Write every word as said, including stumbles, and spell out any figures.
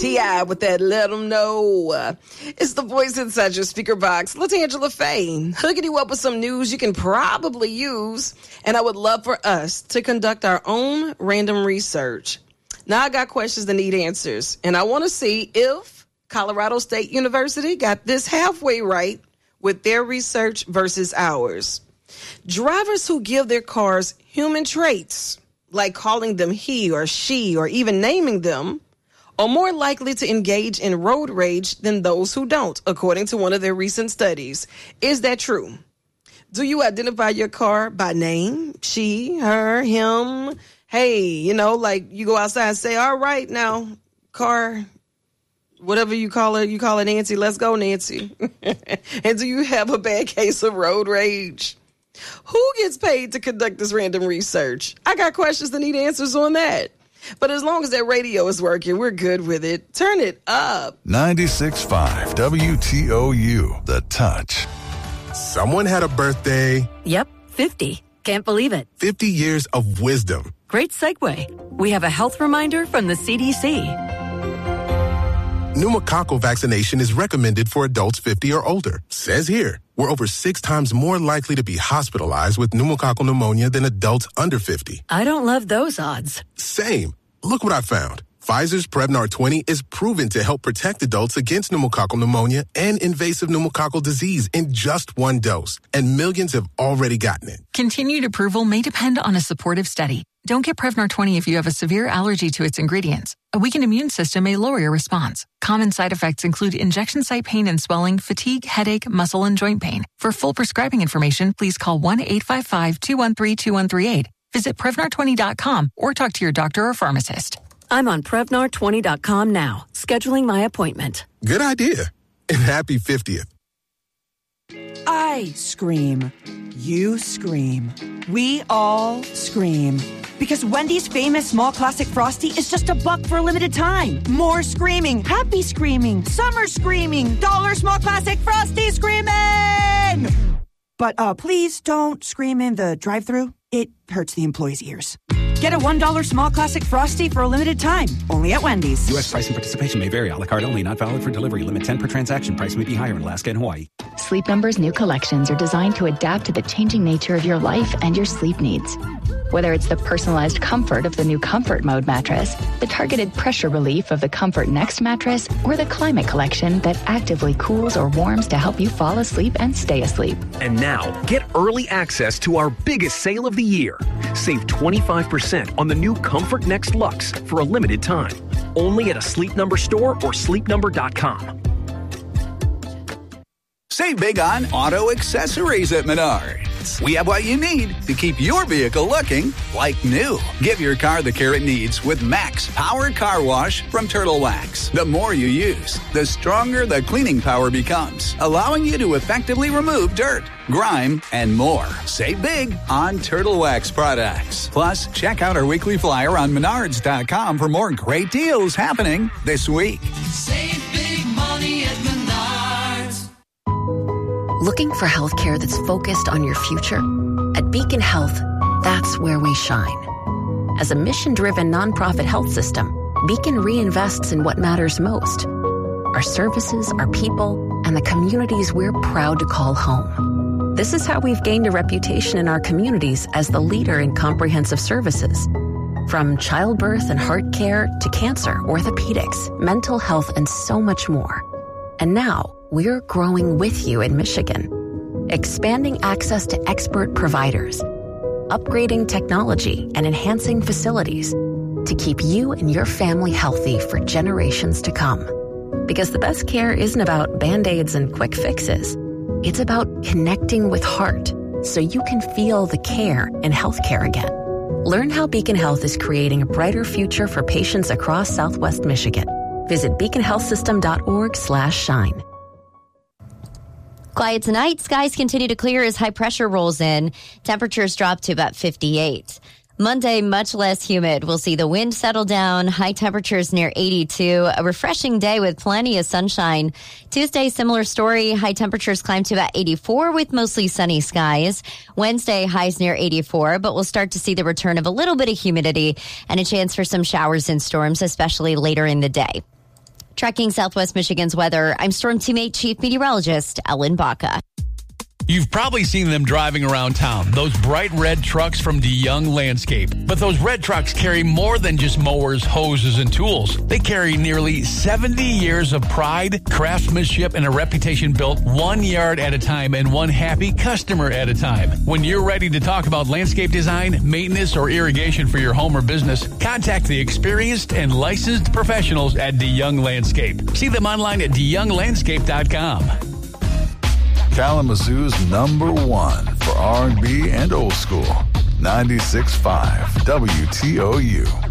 T I with that Let 'Em Know. It's the voice inside your speaker box, LaTangela Faye, hooking you up with some news you can probably use. And I would love for us to conduct our own random research. Now I got questions that need answers, and I want to see if Colorado State University got this halfway right with their research versus ours. Drivers who give their cars human traits, like calling them he or she or even naming them, are more likely to engage in road rage than those who don't, according to one of their recent studies. Is that true? Do you identify your car by name? She, her, him? Hey, you know, like you go outside and say, all right, now, car, whatever you call her, you call her Nancy, let's go, Nancy. And do you have a bad case of road rage? Who gets paid to conduct this random research? I got questions that need answers on that. But as long as that radio is working, we're good with it. Turn it up. ninety-six point five W T O U, The Touch. Someone had a birthday. Yep, fifty. Can't believe it. fifty years of wisdom. Great segue. We have a health reminder from the C D C. Pneumococcal vaccination is recommended for adults fifty or older. Says here, we're over six times more likely to be hospitalized with pneumococcal pneumonia than adults under fifty. I don't love those odds. Same. Look what I found. Pfizer's Prevnar twenty is proven to help protect adults against pneumococcal pneumonia and invasive pneumococcal disease in just one dose, and millions have already gotten it. Continued approval may depend on a supportive study. Don't get Prevnar twenty if you have a severe allergy to its ingredients. A weakened immune system may lower your response. Common side effects include injection site pain and swelling, fatigue, headache, muscle, and joint pain. For full prescribing information, please call one eight five five, two one three, two one three eight. Visit Prevnar twenty dot com or talk to your doctor or pharmacist. I'm on Prevnar twenty dot com now, scheduling my appointment. Good idea. And happy fiftieth. I scream. You scream. We all scream. Because Wendy's famous small classic Frosty is just a buck for a limited time. More screaming, happy screaming, summer screaming, dollar small classic Frosty screaming! But uh, please don't scream in the drive-thru. It hurts the employees' ears. Get a one dollar small classic Frosty for a limited time. Only at Wendy's. U S price and participation may vary. A la carte only. Not valid for delivery. Limit ten per transaction. Price may be higher in Alaska and Hawaii. Sleep Number's new collections are designed to adapt to the changing nature of your life and your sleep needs. Whether it's the personalized comfort of the new Comfort Mode mattress, the targeted pressure relief of the Comfort Next mattress, or the Climate Collection that actively cools or warms to help you fall asleep and stay asleep. And now, get early access to our biggest sale of the year. Save twenty-five percent on the new Comfort Next Luxe for a limited time. Only at a Sleep Number store or sleep number dot com. Save big on auto accessories at Menards. We have what you need to keep your vehicle looking like new. Give your car the care it needs with Max Power Car Wash from Turtle Wax. The more you use, the stronger the cleaning power becomes, allowing you to effectively remove dirt, grime, and more. Save big on Turtle Wax products. Plus, check out our weekly flyer on menards dot com for more great deals happening this week. Save big money at Menards. Looking for healthcare that's focused on your future? At Beacon Health, that's where we shine. As a mission-driven nonprofit health system, Beacon reinvests in what matters most: our services, our people, and the communities we're proud to call home. This is how we've gained a reputation in our communities as the leader in comprehensive services. From childbirth and heart care to cancer, orthopedics, mental health, and so much more. And now, we're growing with you in Michigan, expanding access to expert providers, upgrading technology, and enhancing facilities to keep you and your family healthy for generations to come. Because the best care isn't about Band-Aids and quick fixes. It's about connecting with heart so you can feel the care in healthcare again. Learn how Beacon Health is creating a brighter future for patients across Southwest Michigan. Visit beacon health system dot org slash shine. Quiet tonight. Skies continue to clear as high pressure rolls in. Temperatures drop to about fifty-eight. Monday, much less humid. We'll see the wind settle down, high temperatures near eighty-two. A refreshing day with plenty of sunshine. Tuesday, similar story. High temperatures climb to about eighty-four with mostly sunny skies. Wednesday, highs near eighty-four, but we'll start to see the return of a little bit of humidity and a chance for some showers and storms, especially later in the day. Tracking Southwest Michigan's weather, I'm Storm Teammate Chief Meteorologist Ellen Baca. You've probably seen them driving around town, those bright red trucks from DeYoung Landscape. But those red trucks carry more than just mowers, hoses, and tools. They carry nearly seventy years of pride, craftsmanship, and a reputation built one yard at a time and one happy customer at a time. When you're ready to talk about landscape design, maintenance, or irrigation for your home or business, contact the experienced and licensed professionals at DeYoung Landscape. See them online at de young landscape dot com. Kalamazoo's number one for R and B and old school. ninety-six point five W T O U.